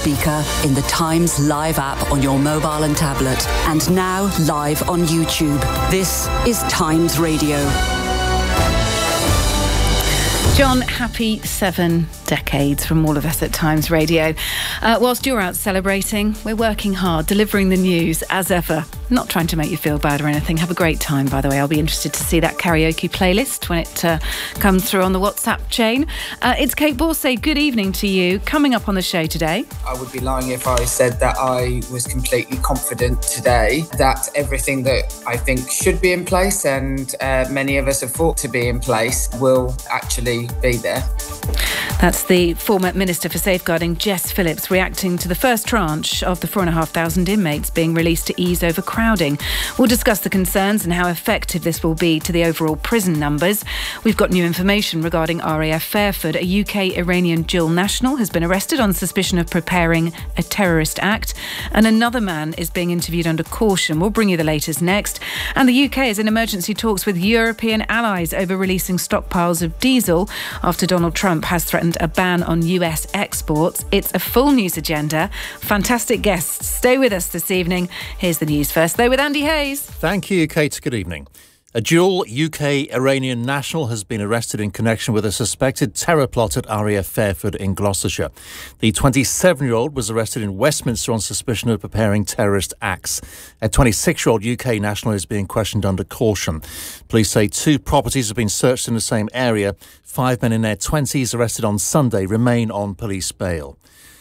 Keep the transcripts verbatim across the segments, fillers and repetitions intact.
speaker, in the Times Live app on your mobile and tablet, and now live on YouTube. This is Times Radio. John, happy seven decades from all of us at Times Radio. Uh, whilst you're out celebrating, we're working hard, delivering the news as ever. Not trying to make you feel bad or anything. Have a great time, by the way. I'll be interested to see that karaoke playlist when it uh, comes through on the WhatsApp chain. Uh, it's Kate Borsay. Good evening to you. Coming up on the show today. I would be lying if I said that I was completely confident today that everything that I think should be in place and uh, many of us have thought to be in place will actually be there. That's the former Minister for Safeguarding, Jess Phillips, reacting to the first tranche of the four and a half thousand inmates being released to ease overcrowding. We'll discuss the concerns and how effective this will be to the overall prison numbers. We've got new information regarding R A F Fairford. A U K-Iranian dual national has been arrested on suspicion of preparing a terrorist act, and another man is being interviewed under caution. We'll bring you the latest next. And the U K is in emergency talks with European allies over releasing stockpiles of diesel after Donald Trump has threatened a ban on U S exports. It's a full news agenda. Fantastic guests. Stay with us this evening. Here's the news first, though, with Andy Hayes. Thank you, Kate. Good evening. A dual U K-Iranian national has been arrested in connection with a suspected terror plot at R A F Fairford in Gloucestershire. The twenty-seven-year-old was arrested in Westminster on suspicion of preparing terrorist acts. A twenty-six-year-old U K national is being questioned under caution. Police say two properties have been searched in the same area. Five men in their twenties arrested on Sunday remain on police bail.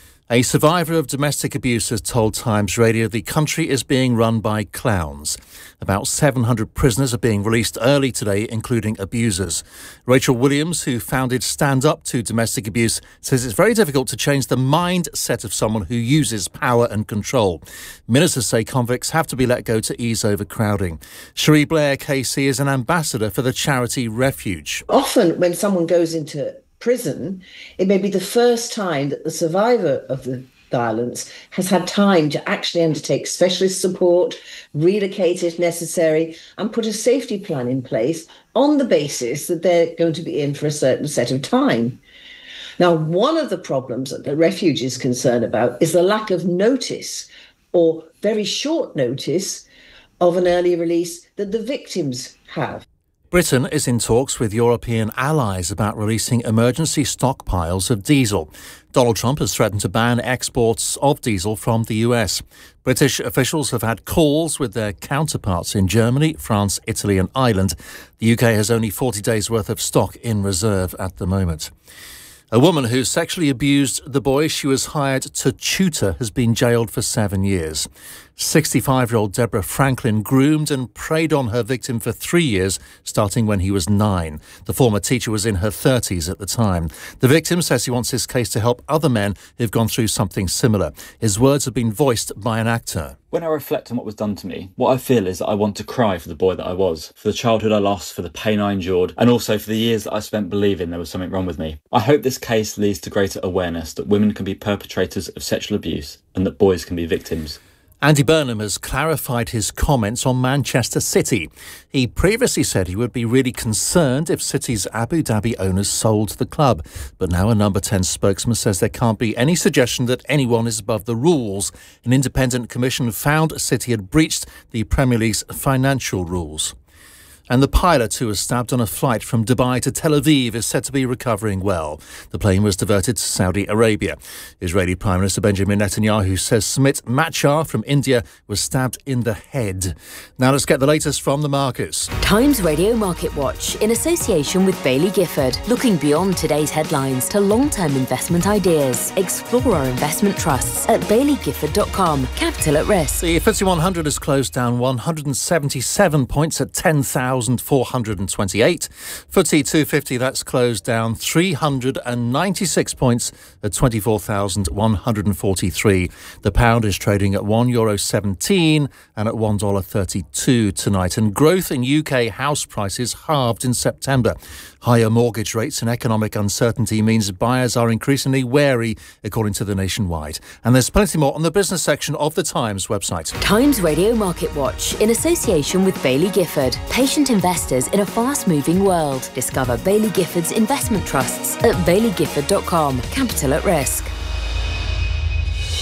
A survivor of domestic abuse has told Times Radio the country is being run by clowns. About seven hundred prisoners are being released early today, including abusers. Rachel Williams, who founded Stand Up to Domestic Abuse, says it's very difficult to change the mindset of someone who uses power and control. Ministers say convicts have to be let go to ease overcrowding. Cherie Blair K C is an ambassador for the charity Refuge. Often when someone goes into prison, it may be the first time that the survivor of the violence has had time to actually undertake specialist support, relocate if necessary, and put a safety plan in place on the basis that they're going to be in for a certain set of time. Now, one of the problems that the Refuge is concerned about is the lack of notice or very short notice of an early release that the victims have. Britain is in talks with European allies about releasing emergency stockpiles of diesel. Donald Trump has threatened to ban exports of diesel from the U S. British officials have had calls with their counterparts in Germany, France, Italy and Ireland. The U K has only forty days' worth of stock in reserve at the moment. A woman who sexually abused the boy she was hired to tutor has been jailed for seven years. sixty-five-year-old Deborah Franklin groomed and preyed on her victim for three years, starting when he was nine. The former teacher was in her thirties at the time. The victim says he wants his case to help other men who've gone through something similar. His words have been voiced by an actor. When I reflect on what was done to me, what I feel is that I want to cry for the boy that I was, for the childhood I lost, for the pain I endured, and also for the years that I spent believing there was something wrong with me. I hope this case leads to greater awareness that women can be perpetrators of sexual abuse and that boys can be victims. Andy Burnham has clarified his comments on Manchester City. He previously said he would be really concerned if City's Abu Dhabi owners sold the club. But now a Number ten spokesman says there can't be any suggestion that anyone is above the rules. An independent commission found City had breached the Premier League's financial rules. And the pilot who was stabbed on a flight from Dubai to Tel Aviv is said to be recovering well. The plane was diverted to Saudi Arabia. Israeli Prime Minister Benjamin Netanyahu says Smit Machar from India was stabbed in the head. Now let's get the latest from the markets. Times Radio Market Watch in association with Bailey Gifford. Looking beyond today's headlines to long-term investment ideas. Explore our investment trusts at bailey gifford dot com. Capital at risk. The F T S E one hundred has closed down one hundred seventy-seven points at ten thousand four hundred twenty-eight. F T S E two fifty, that's closed down three hundred ninety-six points at twenty-four thousand one hundred forty-three. The pound is trading at one euro seventeen and at one dollar thirty-two tonight. And growth in U K house prices halved in September. Higher mortgage rates and economic uncertainty means buyers are increasingly wary, according to the Nationwide. And there's plenty more on the business section of the Times website. Times Radio Market Watch in association with Bailey Gifford. Patient investors in a fast-moving world. Discover Bailey Gifford's investment trusts at bailey gifford dot com. Capital at risk.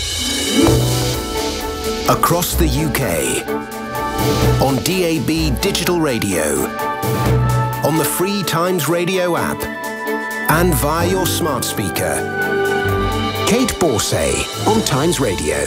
across the U K, on D A B digital radio, on the free Times Radio app, and via your smart speaker. Kate Borsay on Times Radio.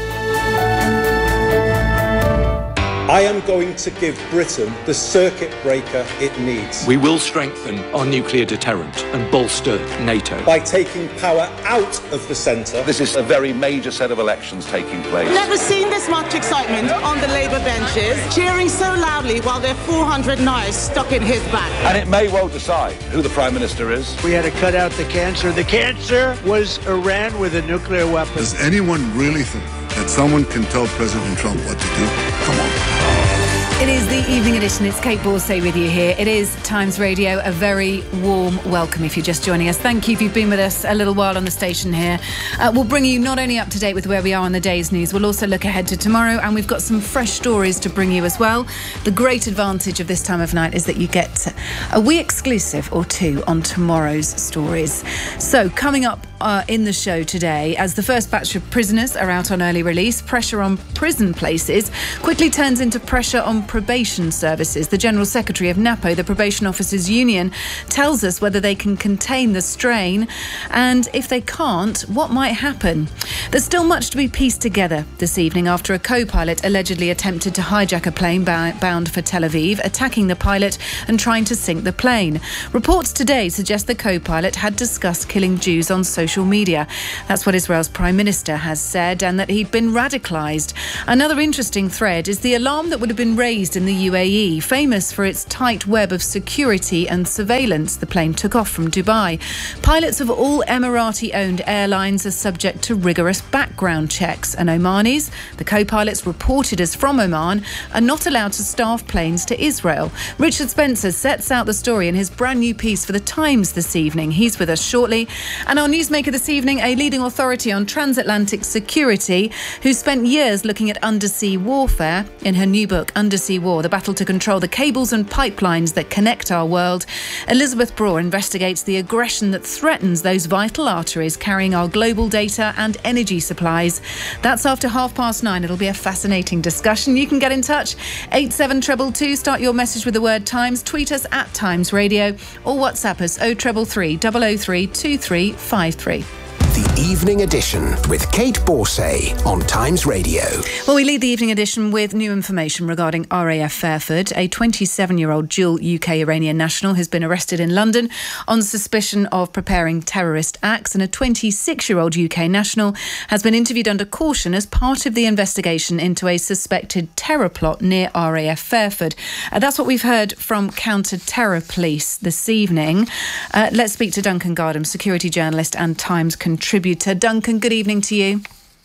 I am going to give Britain the circuit breaker it needs. We will strengthen our nuclear deterrent and bolster NATO. By taking power out of the centre. This is a very major set of elections taking place. Never seen this much excitement on the Labour benches, cheering so loudly while their four hundred knives stuck in his back. And it may well decide who the Prime Minister is. We had to cut out the cancer. The cancer was Iran with a nuclear weapon. Does anyone really think that someone can tell President Trump what to do? Come on. It is the evening edition. It's Kate Borsay with you here. It is Times Radio. A very warm welcome if you're just joining us. Thank you if you've been with us a little while on the station here. Uh, we'll bring you not only up to date with where we are on the day's news, we'll also look ahead to tomorrow, and we've got some fresh stories to bring you as well. The great advantage of this time of night is that you get a wee exclusive or two on tomorrow's stories. So coming up uh, in the show today, as the first batch of prisoners are out on early release, pressure on prison places quickly turns into pressure on probation services. The General Secretary of NAPO, the Probation Officers Union, tells us whether they can contain the strain, and if they can't, what might happen. There's still much to be pieced together this evening after a co-pilot allegedly attempted to hijack a plane bound for Tel Aviv, attacking the pilot and trying to sink the plane. Reports today suggest the co-pilot had discussed killing Jews on social media. That's what Israel's Prime Minister has said, and that he'd been radicalised. Another interesting thread is the alarm that would have been raised in the U A E, famous for its tight web of security and surveillance. The plane took off from Dubai. Pilots of all Emirati-owned airlines are subject to rigorous background checks, and Omanis, the co-pilots reported as from Oman, are not allowed to staff planes to Israel. Richard Spencer sets out the story in his brand new piece for The Times this evening. He's with us shortly. And our newsmaker this evening, a leading authority on transatlantic security, who spent years looking at undersea warfare. In her new book, Undersea War, the battle to control the cables and pipelines that connect our world, Elizabeth Braw investigates the aggression that threatens those vital arteries carrying our global data and energy supplies. That's after half past nine. It'll be a fascinating discussion. You can get in touch. eight seven two two two. Start your message with the word Times. Tweet us at Times Radio or WhatsApp us oh three three three, oh oh three, two three five three. The Evening Edition with Kate Borsay on Times Radio. Well, we lead the Evening Edition with new information regarding R A F Fairford. A twenty-seven-year-old dual U K-Iranian national has been arrested in London on suspicion of preparing terrorist acts, and a twenty-six-year-old U K national has been interviewed under caution as part of the investigation into a suspected terror plot near R A F Fairford. Uh, that's what we've heard from counter-terror police this evening. Uh, let's speak to Duncan Gardham, security journalist and Times contributor. Duncan, good evening to you.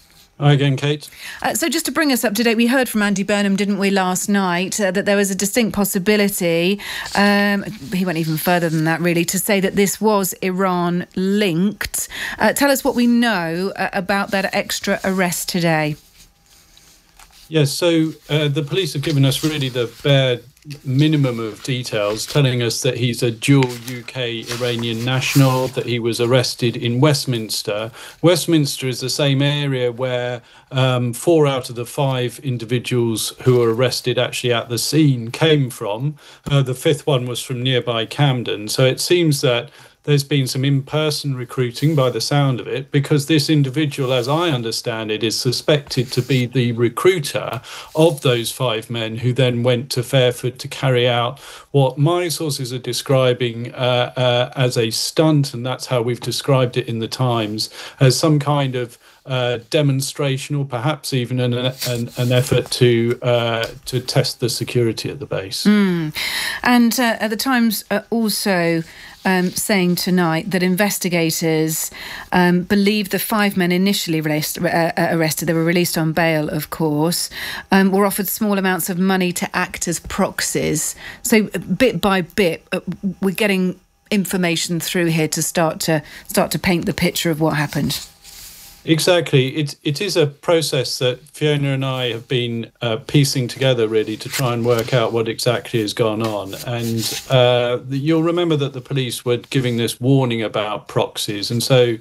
Hi again, Kate. Uh, so just to bring us up to date, we heard from Andy Burnham, didn't we, last night, uh, that there was a distinct possibility, um, he went even further than that, really, to say that this was Iran-linked. Uh, tell us what we know uh, about that extra arrest today. Yes, so uh, the police have given us really the bare minimum of details, telling us that he's a dual U K Iranian national, that he was arrested in Westminster. Westminster is the same area where um, four out of the five individuals who were arrested actually at the scene came from. Uh, the fifth one was from nearby Camden. So it seems that there's been some in-person recruiting by the sound of it, because this individual, as I understand it, is suspected to be the recruiter of those five men who then went to Fairford to carry out what my sources are describing uh, uh, as a stunt, and that's how we've described it in the Times, as some kind of uh, demonstration, or perhaps even an an, an effort to uh, to test the security at the base. Mm. And uh, at the Times uh, also Um, saying tonight that investigators um, believe the five men initially released, uh, arrested, they were released on bail, of course, um, were offered small amounts of money to act as proxies. So bit by bit, uh, we're getting information through here to start to start to paint the picture of what happened. Exactly. It, it is a process that Fiona and I have been uh, piecing together, really, to try and work out what exactly has gone on. And uh, you'll remember that the police were giving this warning about proxies. And so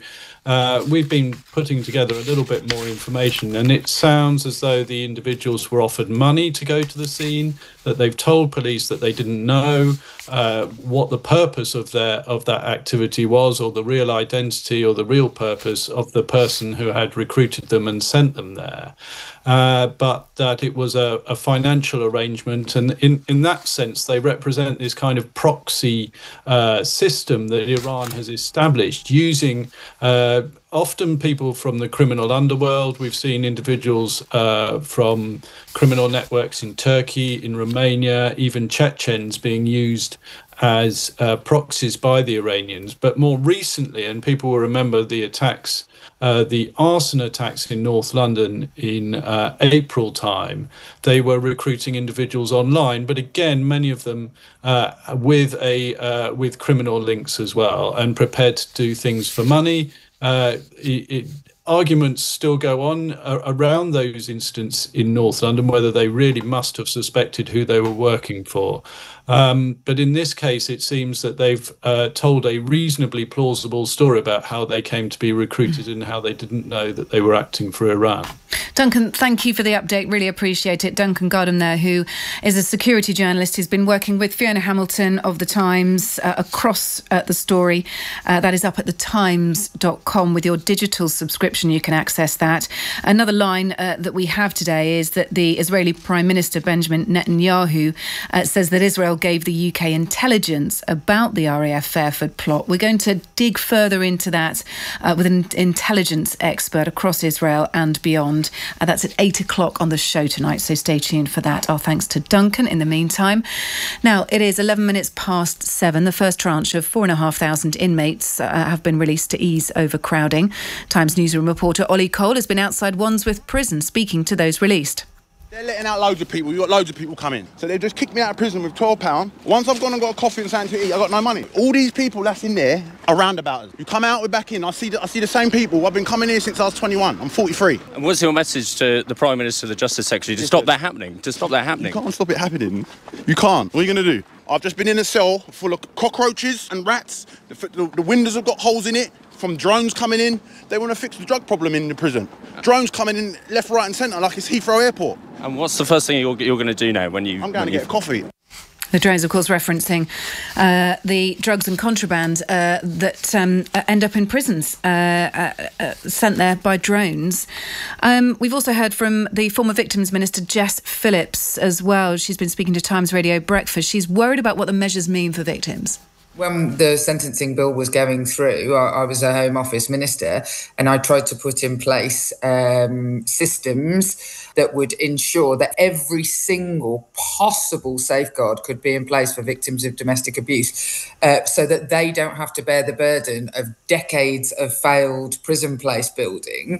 Uh, we've been putting together a little bit more information, and it sounds as though the individuals were offered money to go to the scene, that they've told police that they didn't know uh, what the purpose of their of that activity was, or the real identity or the real purpose of the person who had recruited them and sent them there. Uh, but that it was a, a financial arrangement, and in, in that sense they represent this kind of proxy uh, system that Iran has established using uh, often people from the criminal underworld. We've seen individuals uh, from criminal networks in Turkey, in Romania, even Chechens being used as uh, proxies by the Iranians. But more recently, and people will remember the attacks, uh, the arson attacks in North London in uh, April time, they were recruiting individuals online, but again, many of them uh, with a uh, with criminal links as well, and prepared to do things for money. Uh, it, it, arguments still go on uh, around those incidents in North London, whether they really must have suspected who they were working for. Um, but in this case, it seems that they've uh, told a reasonably plausible story about how they came to be recruited and how they didn't know that they were acting for Iran. Duncan, thank you for the update. Really appreciate it. Duncan Gardam there, who is a security journalist who's been working with Fiona Hamilton of The Times uh, across uh, the story. Uh, that is up at the times dot com. With your digital subscription, you can access that. Another line uh, that we have today is that the Israeli Prime Minister Benjamin Netanyahu uh, says that Israel gave the U K intelligence about the R A F Fairford plot. We're going to dig further into that uh, with an intelligence expert across Israel and beyond. Uh, that's at eight o'clock on the show tonight, so stay tuned for that. Our thanks to Duncan in the meantime. Now, it is eleven minutes past seven. The first tranche of four and a half thousand inmates uh, have been released to ease overcrowding. Times newsroom reporter Ollie Cole has been outside Wandsworth Prison speaking to those released. They're letting out loads of people. You've got loads of people coming. So they just kicked me out of prison with twelve pounds. Once I've gone and got a coffee and something to eat, I've got no money. All these people that's in there are roundabouters. You come out, we're back in. I see the, I see the same people. I've been coming here since I was twenty-one. I'm forty-three. And what's your message to the Prime Minister, the Justice Secretary, to stop that happening? To stop that happening? You can't stop it happening. You can't. What are you going to do? I've just been in a cell full of cockroaches and rats. The, the, the windows have got holes in it from drones coming in. They want to fix the drug problem in the prison. Drones coming in left, right and centre like it's Heathrow Airport. And what's the first thing you're, you're going to do now when you... I'm going to get a coffee. The drones, of course, referencing uh, the drugs and contraband uh, that um, end up in prisons, uh, uh, uh, sent there by drones. Um, we've also heard from the former Victims Minister, Jess Phillips, as well. She's been speaking to Times Radio Breakfast. She's worried about what the measures mean for victims. When the sentencing bill was going through, I, I was a Home Office minister, and I tried to put in place um, systems that would ensure that every single possible safeguard could be in place for victims of domestic abuse, uh, so that they don't have to bear the burden of decades of failed prison place building.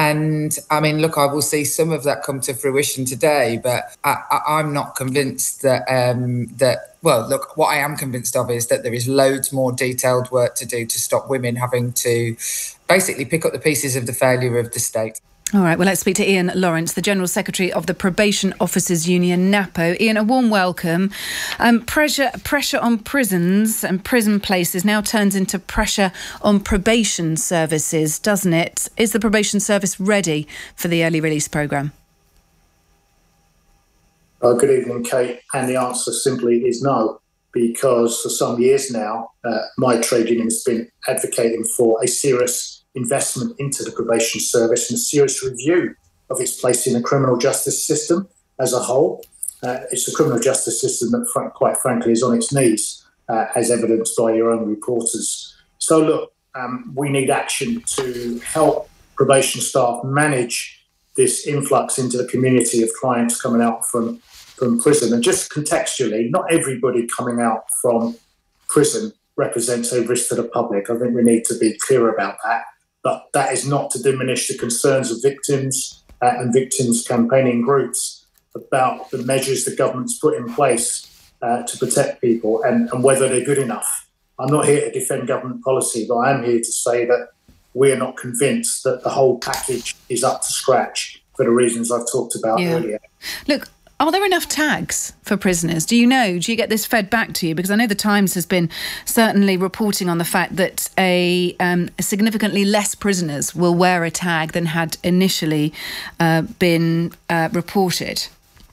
And I mean, look, I will see some of that come to fruition today, but I, I, I'm not convinced that um, that. Well, look, what I am convinced of is that there is loads more detailed work to do to stop women having to basically pick up the pieces of the failure of the state. All right, well, let's speak to Ian Lawrence, the General Secretary of the Probation Officers Union, NAPO. Ian, a warm welcome. Um, pressure, pressure on prisons and prison places now turns into pressure on probation services, doesn't it? Is the probation service ready for the early release programme? Uh, good evening, Kate. And the answer simply is no, because for some years now, uh, my trade union has been advocating for a serious investment into the probation service and a serious review of its place in the criminal justice system as a whole. Uh, it's a criminal justice system that, fr- quite frankly, is on its knees, uh, as evidenced by your own reporters. So, look, um, we need action to help probation staff manage this influx into the community of clients coming out from from prison. And just contextually, not everybody coming out from prison represents a risk to the public. I think we need to be clear about that. But that is not to diminish the concerns of victims uh, and victims campaigning groups about the measures the government's put in place uh, to protect people and, and whether they're good enough. I'm not here to defend government policy, but I am here to say that we are not convinced that the whole package is up to scratch for the reasons I've talked about yeah. earlier. Look, Are there enough tags for prisoners? Do you know? Do you get this fed back to you? Because I know the Times has been certainly reporting on the fact that a um, significantly less prisoners will wear a tag than had initially uh, been uh, reported.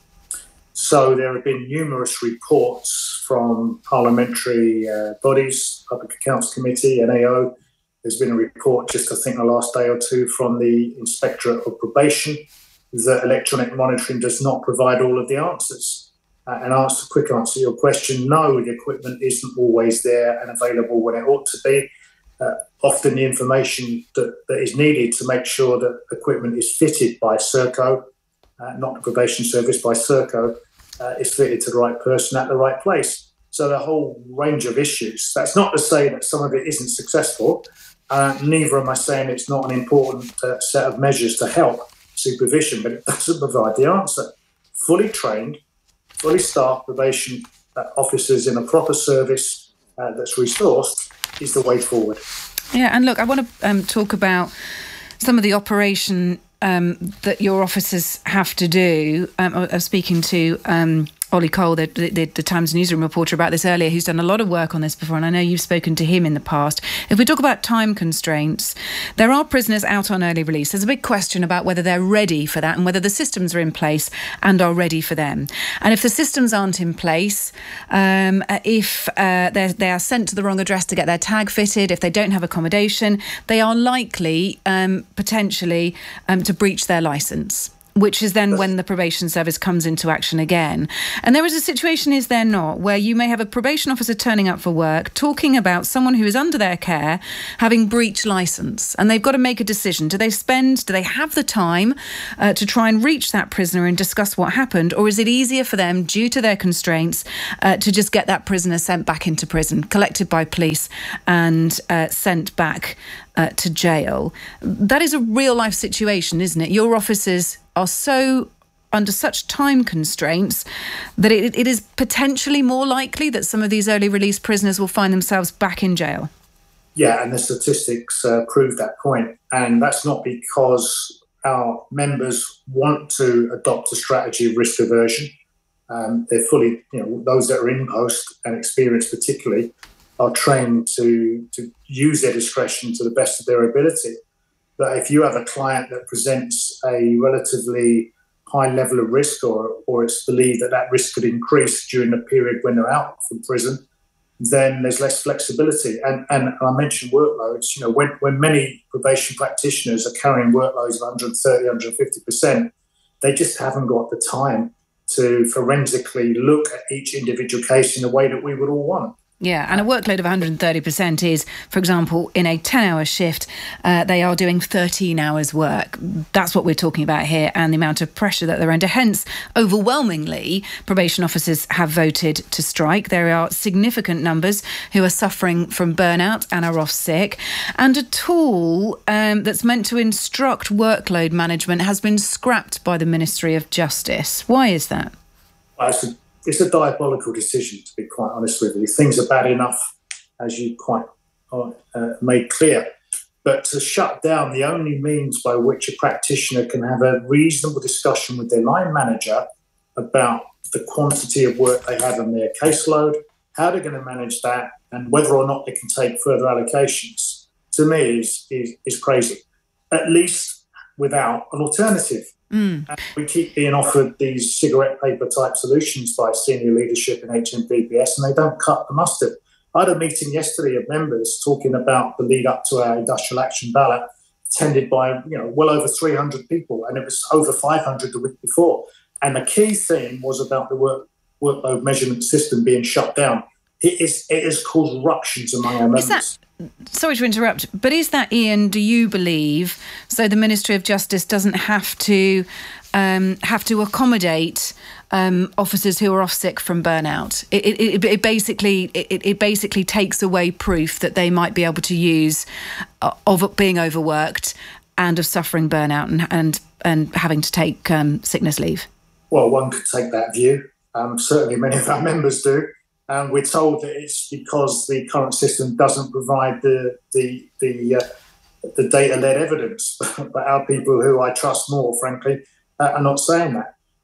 So there have been numerous reports from parliamentary uh, bodies, Public Accounts Committee, N A O. There's been a report just, I think, the last day or two from the Inspectorate of Probation that electronic monitoring does not provide all of the answers. Uh, and answer, quick answer to your question, no, the equipment isn't always there and available when it ought to be. Uh, often the information that, that is needed to make sure that equipment is fitted by Serco, uh, not the probation service, by Serco, uh, is fitted to the right person at the right place. So the whole range of issues. That's not to say that some of it isn't successful. Uh, neither am I saying it's not an important uh, set of measures to help supervision, but it doesn't provide the answer. Fully trained, fully staffed probation uh, officers in a proper service uh, that's resourced is the way forward. Yeah, and look, I want to um, talk about some of the operation um, that your officers have to do. Um, I was speaking to um, Ollie Cole, the, the, the Times newsroom reporter, about this earlier, who's done a lot of work on this before, and I know you've spoken to him in the past. If we talk about time constraints, there are prisoners out on early release. There's a big question about whether they're ready for that and whether the systems are in place and are ready for them. And if the systems aren't in place, um, if uh, they are sent to the wrong address to get their tag fitted, if they don't have accommodation, they are likely, um, potentially, um, to breach their licence, which is then when the probation service comes into action again. And there is a situation, is there not, where you may have a probation officer turning up for work, talking about someone who is under their care having breached licence, and they've got to make a decision. Do they spend, do they have the time uh, to try and reach that prisoner and discuss what happened, or is it easier for them, due to their constraints, uh, to just get that prisoner sent back into prison, collected by police and uh, sent back uh, to jail? That is a real-life situation, isn't it? Your officers are so under such time constraints that it, it is potentially more likely that some of these early release prisoners will find themselves back in jail. Yeah, and the statistics uh, prove that point. And that's not because our members want to adopt a strategy of risk aversion. Um, they're fully, you know, those that are in post and experienced particularly are trained to, to use their discretion to the best of their ability. But if you have a client that presents a relatively high level of risk, or, or it's believed that that risk could increase during the period when they're out from prison, then there's less flexibility. And, and I mentioned workloads. You know, when, when many probation practitioners are carrying workloads of one hundred thirty, one hundred fifty percent, they just haven't got the time to forensically look at each individual case in the way that we would all want. Yeah, and a workload of one hundred thirty percent is, for example, in a ten-hour shift, uh, they are doing thirteen hours work. That's what we're talking about here, and the amount of pressure that they're under. Hence, overwhelmingly, probation officers have voted to strike. There are significant numbers who are suffering from burnout and are off sick. And a tool um, that's meant to instruct workload management has been scrapped by the Ministry of Justice. Why is that? Well, it's a- It's a diabolical decision, to be quite honest with you. Things are bad enough, as you quite uh, made clear. But to shut down the only means by which a practitioner can have a reasonable discussion with their line manager about the quantity of work they have on their caseload, how they're going to manage that, and whether or not they can take further allocations, to me is, is, is crazy, at least without an alternative. Mm. And we keep being offered these cigarette paper type solutions by senior leadership in H M P B S, and they don't cut the mustard. I had a meeting yesterday of members talking about the lead up to our industrial action ballot, attended by you know well over three hundred people, and it was over five hundred the week before. And the key theme was about the work, workload measurement system being shut down. It, is, it has caused ruptions among our members. Is that- Sorry to interrupt, but is that, Ian, do you believe, so the Ministry of Justice doesn't have to um, have to accommodate um, officers who are off sick from burnout? It, it, it basically it, it basically takes away proof that they might be able to use uh, of being overworked and of suffering burnout and and, and having to take um, sickness leave. Well, one could take that view. Um, certainly, many of our members do. And we're told that it's because the current system doesn't provide the the the, uh, the data-led evidence. But our people, who I trust more, frankly, uh, are not saying that.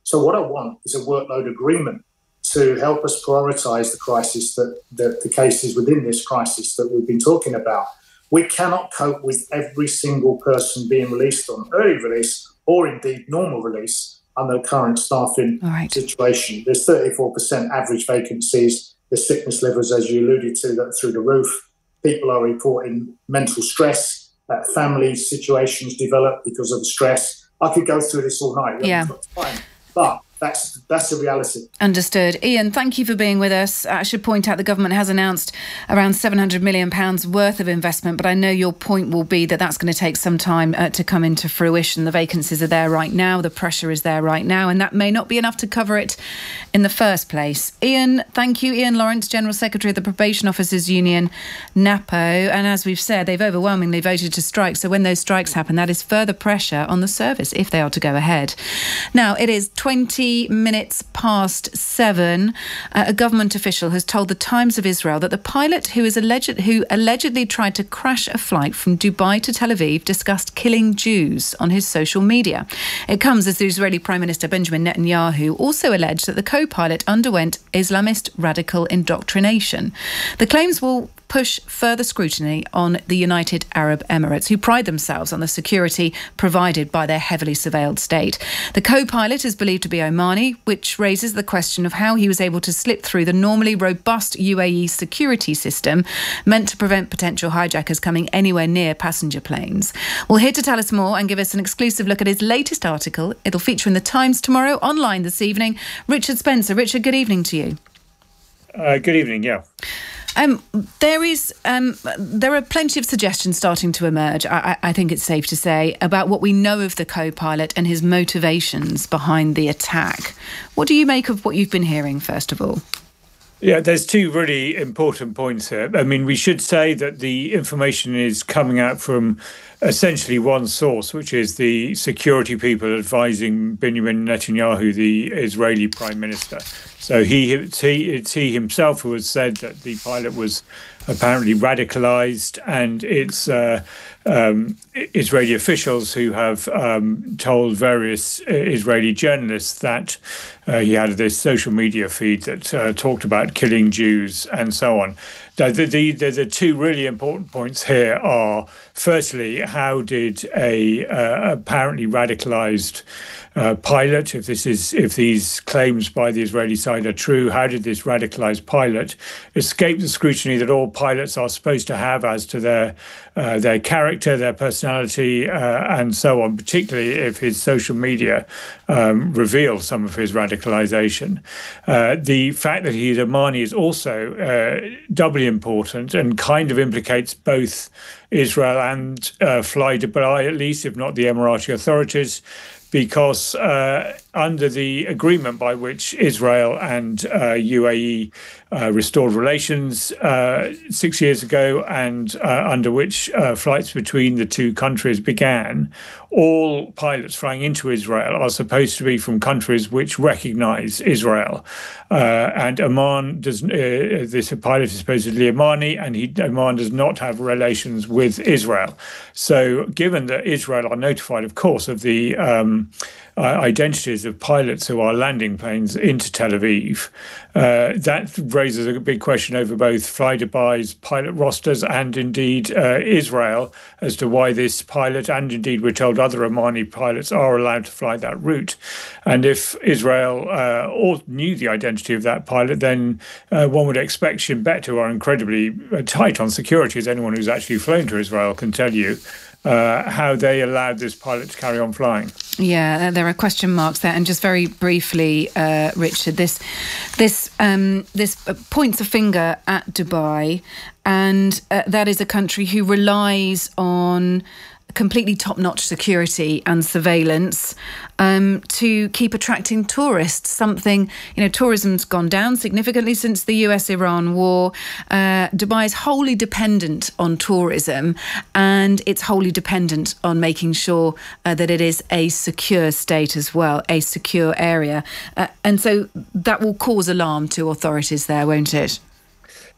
So what I want is a workload agreement to help us prioritise the crisis, that, that the cases within this crisis that we've been talking about. We cannot cope with every single person being released on early release or indeed normal release under the current staffing right. situation. There's thirty-four percent average vacancies. The sickness levels, as you alluded to, that through the roof. People are reporting mental stress, that family situations develop because of the stress. I could go through this all night. Yeah. But that's that's a reality. Understood. Ian, thank you for being with us. I should point out the government has announced around seven hundred million pounds worth of investment, but I know your point will be that that's going to take some time uh, to come into fruition. The vacancies are there right now, the pressure is there right now, and that may not be enough to cover it in the first place. Ian, thank you. Ian Lawrence, General Secretary of the Probation Officers Union, NAPO. And as we've said, they've overwhelmingly voted to strike. So when those strikes happen, that is further pressure on the service if they are to go ahead. Now, it is twenty minutes past seven. Uh, a government official has told the Times of Israel that the pilot who is alleged who allegedly tried to crash a flight from Dubai to Tel Aviv discussed killing Jews on his social media. It comes as the Israeli Prime Minister Benjamin Netanyahu also alleged that the co-pilot underwent Islamist radical indoctrination. The claims will push further scrutiny on the United Arab Emirates, who pride themselves on the security provided by their heavily surveilled state. The co-pilot is believed to be Omani, which raises the question of how he was able to slip through the normally robust U A E security system meant to prevent potential hijackers coming anywhere near passenger planes. Well, here to tell us more and give us an exclusive look at his latest article, it'll feature in the Times tomorrow, online this evening, Richard Spencer. Richard, good evening to you. Uh, good evening, yeah. Um, there is, um, there are plenty of suggestions starting to emerge, I, I think it's safe to say, about what we know of the co-pilot and his motivations behind the attack. What do you make of what you've been hearing, first of all? Yeah, there's two really important points here. I mean, we should say that the information is coming out from essentially one source, which is the security people advising Benjamin Netanyahu, the Israeli Prime Minister. So he, it's he, it's he himself who has said that the pilot was apparently radicalized, and it's uh, um, Israeli officials who have um, told various Israeli journalists that uh, he had this social media feed that uh, talked about killing Jews and so on. The, the, the, the two really important points here are, firstly, how did a uh, apparently radicalized uh, pilot, if this is if these claims by the Israeli side are true, how did this radicalized pilot escape the scrutiny that all pilots are supposed to have as to their uh, their character, their personality, uh, and so on, particularly if his social media um, reveals some of his radicalization. Uh, the fact that he's Omani is also uh, doubly important and kind of implicates both Israel and uh, Fly Dubai, at least, if not the Emirati authorities, because uh, under the agreement by which Israel and uh, U A E uh, restored relations uh, six years ago, and uh, under which uh, flights between the two countries began, all pilots flying into Israel are supposed to be from countries which recognize Israel. Uh, and Oman does. Uh, this pilot is supposedly Omani, and he, Oman does not have relations with Israel. So, given that Israel are notified, of course, of the um, uh, identities of pilots who are landing planes into Tel Aviv, uh, that raises a big question over both Fly Dubai's pilot rosters and indeed uh, Israel as to why this pilot, and indeed we're told other Omani pilots, are allowed to fly that route. And if Israel uh, all knew the identity of that pilot, then uh, one would expect Shin Bet, who are incredibly tight on security, as anyone who's actually flown to Israel can tell you, Uh, how they allowed this pilot to carry on flying. Yeah, there are question marks there. And just very briefly, uh, Richard, this this um, this points a finger at Dubai, and uh, that is a country who relies on completely top-notch security and surveillance um, to keep attracting tourists. Something, you know, tourism's gone down significantly since the U S Iran war. Uh, Dubai is wholly dependent on tourism, and it's wholly dependent on making sure uh, that it is a secure state as well, a secure area. Uh, and so that will cause alarm to authorities there, won't it?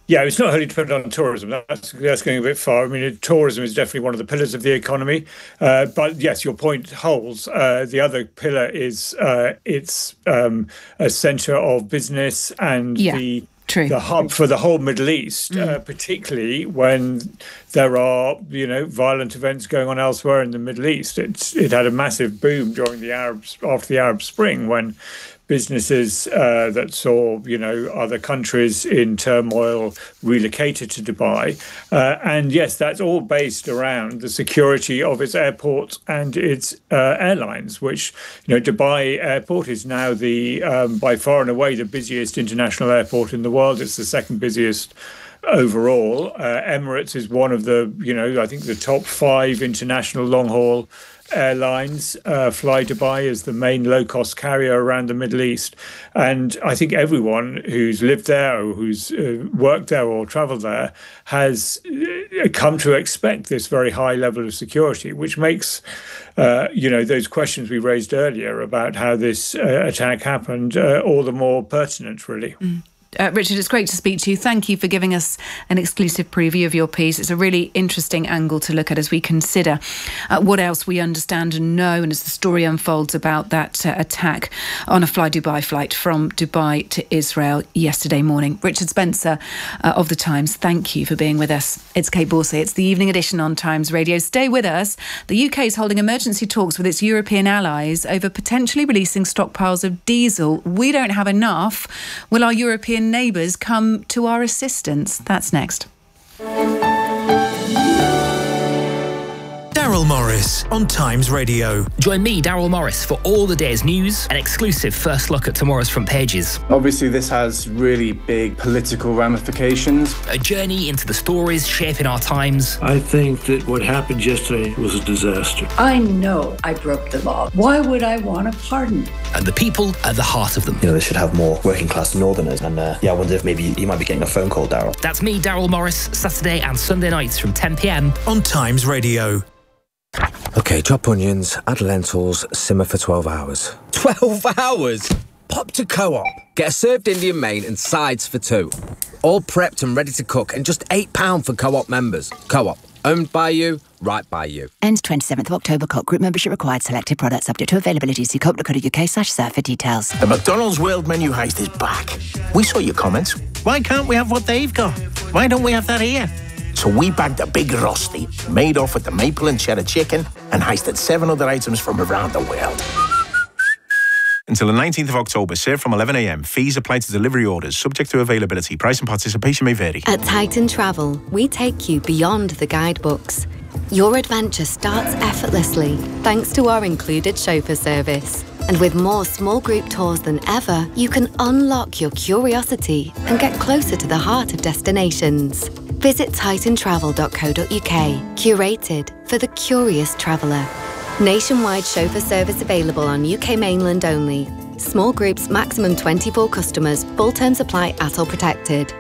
Yeah, it's not wholly dependent on tourism. That's, that's going a bit far. I mean, tourism is definitely one of the pillars of the economy. Uh, but yes, your point holds. Uh, the other pillar is uh, it's um, a centre of business and yeah, the true. the hub for the whole Middle East, mm. uh, particularly when there are, you know, violent events going on elsewhere in the Middle East. It's it had a massive boom during the Arabs after the Arab Spring when businesses uh, that saw, you know, other countries in turmoil relocated to Dubai. Uh, and yes, that's all based around the security of its airports and its uh, airlines, which, you know, Dubai Airport is now the, um, by far and away, the busiest international airport in the world. It's the second busiest overall. Uh, Emirates is one of the, you know, I think the top five international long-haul airlines. uh, Fly Dubai is the main low-cost carrier around the Middle East. And I think everyone who's lived there or who's uh, worked there or travelled there has uh, come to expect this very high level of security, which makes, uh, you know, those questions we raised earlier about how this uh, attack happened uh, all the more pertinent, really. Mm. Uh, Richard, it's great to speak to you. Thank you for giving us an exclusive preview of your piece. It's a really interesting angle to look at as we consider uh, what else we understand and know, and as the story unfolds about that uh, attack on a Fly Dubai flight from Dubai to Israel yesterday morning. Richard Spencer uh, of The Times, thank you for being with us. It's Kate Borsay. It's the evening edition on Times Radio. Stay with us. The U K is holding emergency talks with its European allies over potentially releasing stockpiles of diesel. We don't have enough. Will our European neighbours come to our assistance? That's next. Daryl Morris on Times Radio. Join me, Daryl Morris, for all the day's news, an exclusive first look at tomorrow's front pages. Obviously, this has really big political ramifications. A journey into the stories shaping our times. I think that what happened yesterday was a disaster. I know I broke the law. Why would I want a pardon? And the people at the heart of them. You know, they should have more working class northerners. And uh, yeah, I wonder if maybe you might be getting a phone call, Daryl. That's me, Daryl Morris, Saturday and Sunday nights from ten p.m. on Times Radio. OK, chop onions, add lentils, simmer for twelve hours. twelve hours? Pop to Co-op. Get a served Indian main and sides for two. All prepped and ready to cook and just eight pounds for Co-op members. Co-op. Owned by you, right by you. Ends twenty-seventh of October. Co-op group membership required. Selected products subject to availability. See coop dot co dot uk slash serve for details. The McDonald's World Menu Heist is back. We saw your comments. Why can't we have what they've got? Why don't we have that here? So we bagged a big rosti, made off with the maple and cheddar chicken, and heisted seven other items from around the world. Until the nineteenth of October, served from eleven a.m. Fees apply to delivery orders, subject to availability. Price and participation may vary. At Titan Travel, we take you beyond the guidebooks. Your adventure starts effortlessly thanks to our included chauffeur service. And with more small group tours than ever, you can unlock your curiosity and get closer to the heart of destinations. Visit titan travel dot co dot uk, curated for the curious traveller. Nationwide chauffeur service available on U K mainland only. Small groups, maximum twenty-four customers. Full terms apply at all protected.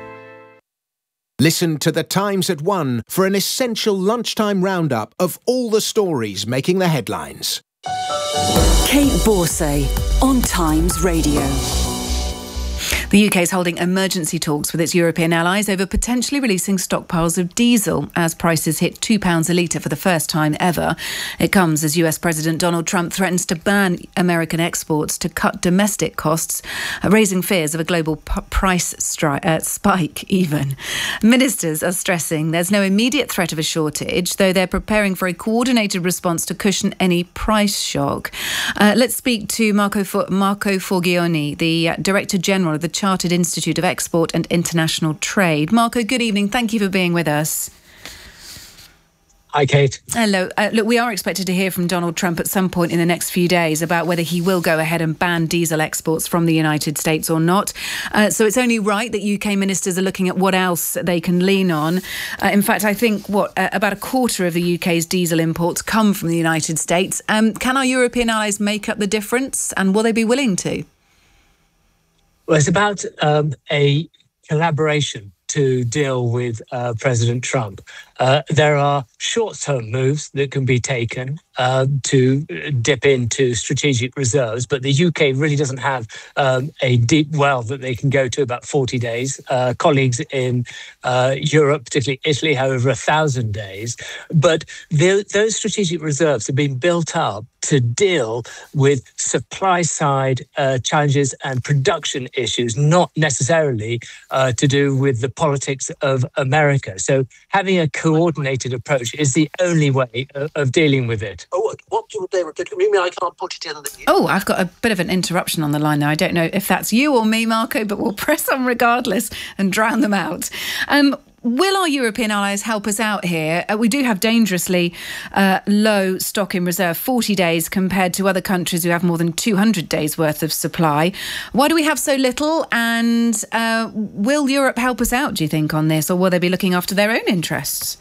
Listen to The Times at one for an essential lunchtime roundup of all the stories making the headlines. Kate Borsay on Times Radio. The U K is holding emergency talks with its European allies over potentially releasing stockpiles of diesel as prices hit two pounds a litre for the first time ever. It comes as U S President Donald Trump threatens to ban American exports to cut domestic costs, raising fears of a global p- price stri- uh, spike even. Ministers are stressing there's no immediate threat of a shortage, though they're preparing for a coordinated response to cushion any price shock. Uh, let's speak to Marco, F- Marco Forgione, the uh, Director General of the Chartered Institute of Export and International Trade. Marco, good evening. Thank you for being with us. Hi, Kate. Hello. Uh, look, we are expected to hear from Donald Trump at some point in the next few days about whether he will go ahead and ban diesel exports from the United States or not. Uh, so it's only right that U K ministers are looking at what else they can lean on. Uh, in fact, I think, what, uh, about a quarter of the U K's diesel imports come from the United States. Um, can our European allies make up the difference, and will they be willing to? Well, it's about um, a collaboration to deal with uh, President Trump. Uh, there are short-term moves that can be taken uh, to dip into strategic reserves, but the U K really doesn't have um, a deep well that they can go to about forty days. Uh, colleagues in uh, Europe, particularly Italy, have over a thousand days. But the, those strategic reserves have been built up to deal with supply side uh, challenges and production issues, not necessarily uh, to do with the politics of America. So having a coordinated approach is the only way of, of dealing with it. Oh, what, what do they you mean I can't put it in? The... Oh, I've got a bit of an interruption on the line now. I don't know if that's you or me, Marco, but we'll press on regardless and drown them out. Um, Will our European allies help us out here? Uh, we do have dangerously uh, low stock in reserve, forty days compared to other countries who have more than two hundred days worth of supply. Why do we have so little? And uh, will Europe help us out, do you think, on this? Or will they be looking after their own interests?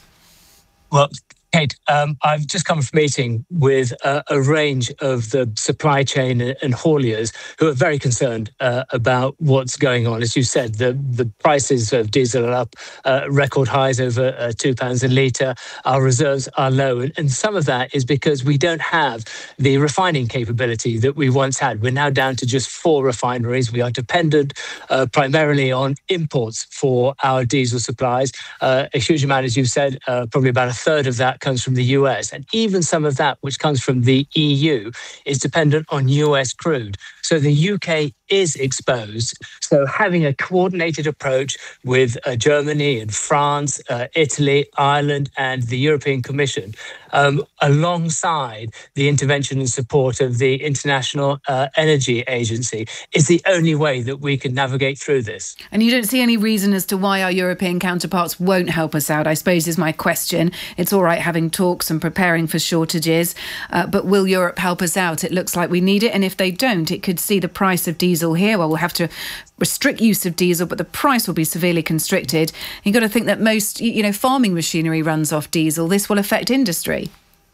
Well, Kate, um, I've just come from a meeting with uh, a range of the supply chain and hauliers who are very concerned uh, about what's going on. As you said, the, the prices of diesel are up, uh, record highs over uh, two pounds a litre. Our reserves are low. And, and some of that is because we don't have the refining capability that we once had. We're now down to just four refineries. We are dependent uh, primarily on imports for our diesel supplies. Uh, a huge amount, as you said, uh, probably about a third of that comes from the U S, and even some of that which comes from the E U is dependent on U S crude. So the U K is exposed. So having a coordinated approach with uh, Germany and France, uh, Italy, Ireland, and the European Commission, um, alongside the intervention and support of the International uh, Energy Agency, is the only way that we can navigate through this. And you don't see any reason as to why our European counterparts won't help us out, I suppose, is my question. It's all right having talks and preparing for shortages, uh, but will Europe help us out? It looks like we need it, and if they don't, it could see the price of diesel here. Well, we'll have to restrict use of diesel, but the price will be severely constricted. You've got to think that most, you know, farming machinery runs off diesel. This will affect industry.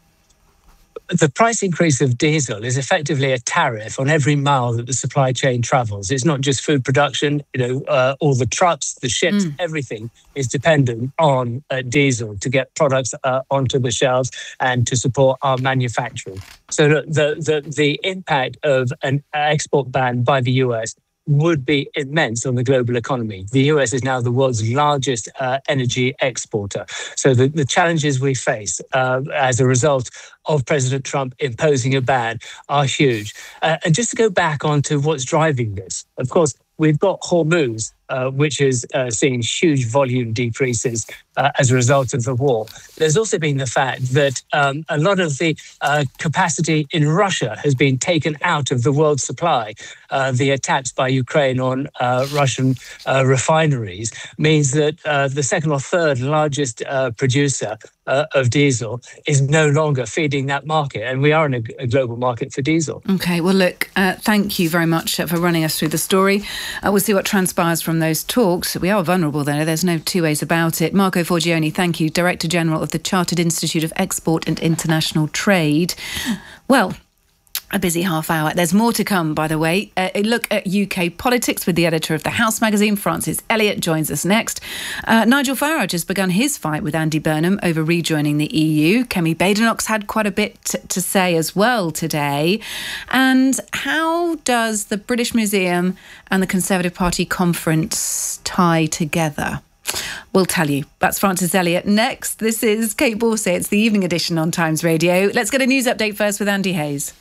The price increase of diesel is effectively a tariff on every mile that the supply chain travels. It's not just food production, you know, uh, all the trucks, the ships, mm. everything is dependent on uh, diesel to get products uh, onto the shelves and to support our manufacturing. So the, the, the, the impact of an export ban by the U S would be immense on the global economy. The U S is now the world's largest uh, energy exporter. So the, the challenges we face uh, as a result of President Trump imposing a ban are huge. Uh, and just to go back onto what's driving this, of course, we've got Hormuz, uh, which is uh, seeing huge volume decreases uh, as a result of the war. There's also been the fact that um, a lot of the uh, capacity in Russia has been taken out of the world supply. Uh, the attacks by Ukraine on uh, Russian uh, refineries means that uh, the second or third largest uh, producer uh, of diesel is no longer feeding that market. And we are in a, a global market for diesel. OK, well, look, uh, thank you very much for running us through the story. Uh, we'll see what transpires from those talks. We are vulnerable there. There's no two ways about it. Marco Forgione, thank you, Director General of the Chartered Institute of Export and International Trade. Well, a busy half hour. There's more to come, by the way. Uh, a look at U K politics with the editor of The House magazine, Francis Elliott, joins us next. Uh, Nigel Farage has begun his fight with Andy Burnham over rejoining the E U. Kemi Badenoch's had quite a bit t- to say as well today. And how does the British Museum and the Conservative Party conference tie together? We'll tell you. That's Francis Elliott. Next, this is Kate Borsay. It's the evening edition on Times Radio. Let's get a news update first with Andy Hayes.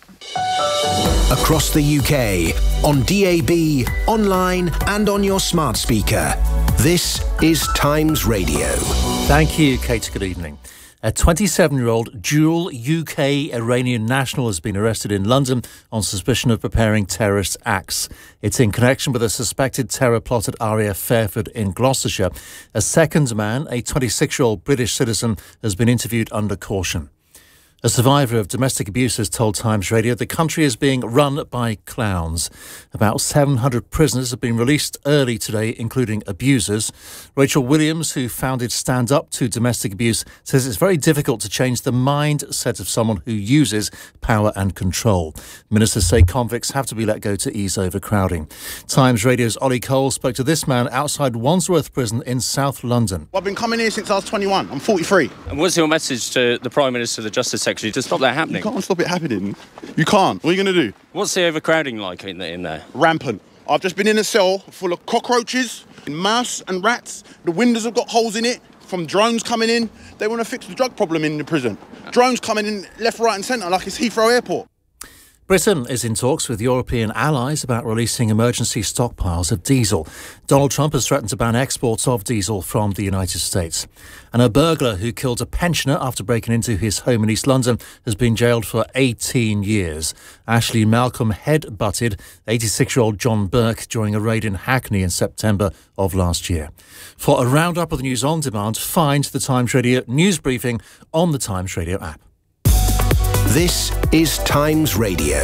Across the U K, on D A B, online and on your smart speaker. This is Times Radio. Thank you, Kate. Good evening. A twenty-seven-year-old dual U K-Iranian national has been arrested in London on suspicion of preparing terrorist acts. It's in connection with a suspected terror plot at R A F Fairford in Gloucestershire. A second man, a twenty-six-year-old British citizen, has been interviewed under caution. A survivor of domestic abuse has told Times Radio the country is being run by clowns. About seven hundred prisoners have been released early today, including abusers. Rachel Williams, who founded Stand Up to Domestic Abuse, says it's very difficult to change the mindset of someone who uses power and control. Ministers say convicts have to be let go to ease overcrowding. Times Radio's Ollie Cole spoke to this man outside Wandsworth Prison in South London. I've been coming here since I was twenty-one. I'm forty-three. And what's your message to the Prime Minister, the Justice Secretary, to stop that happening? You can't stop it happening. You can't. What are you going to do? What's the overcrowding like in, the, in there? Rampant. I've just been in a cell full of cockroaches, mouse and rats. The windows have got holes in it from drones coming in. They want to fix the drug problem in the prison. Drones coming in left, right and centre like it's Heathrow Airport. Britain is in talks with European allies about releasing emergency stockpiles of diesel. Donald Trump has threatened to ban exports of diesel from the United States. And a burglar who killed a pensioner after breaking into his home in East London has been jailed for eighteen years. Ashley Malcolm head-butted eighty-six-year-old John Burke during a raid in Hackney in September of last year. For a roundup of the news on demand, find the Times Radio news briefing on the Times Radio app. This is Times Radio.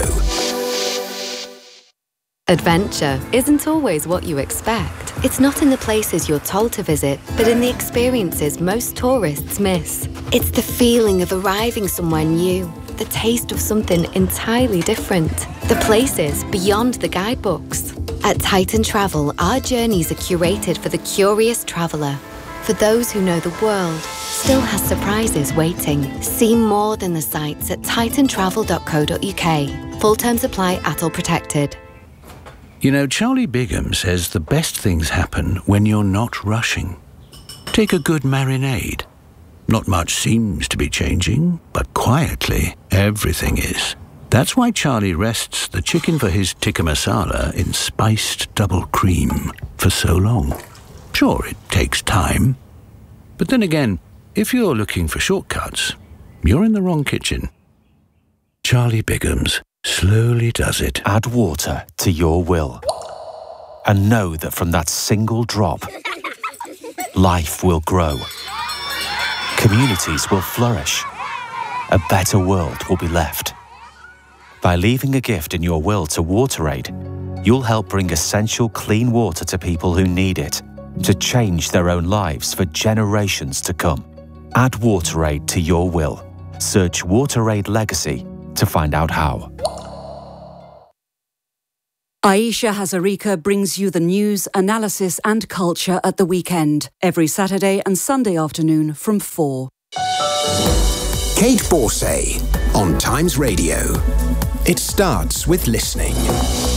Adventure isn't always what you expect. It's not in the places you're told to visit, but in the experiences most tourists miss. It's the feeling of arriving somewhere new, the taste of something entirely different, the places beyond the guidebooks. At Titan Travel, our journeys are curated for the curious traveller. For those who know the world still has surprises waiting. See more than the sights at titan travel dot co dot uk. Full terms apply at all protected. You know, Charlie Bigham says the best things happen when you're not rushing. Take a good marinade. Not much seems to be changing, but quietly, everything is. That's why Charlie rests the chicken for his tikka masala in spiced double cream for so long. Sure, it takes time. But then again, if you're looking for shortcuts, you're in the wrong kitchen. Charlie Bigham's slowly does it. Add water to your will. And know that from that single drop, life will grow. Communities will flourish. A better world will be left. By leaving a gift in your will to WaterAid, you'll help bring essential clean water to people who need it, to change their own lives for generations to come. Add WaterAid to your will. Search WaterAid Legacy to find out how. Aisha Hazarika brings you the news, analysis and culture at the weekend, every Saturday and Sunday afternoon from four. Kate Borsay on Times Radio. It starts with listening.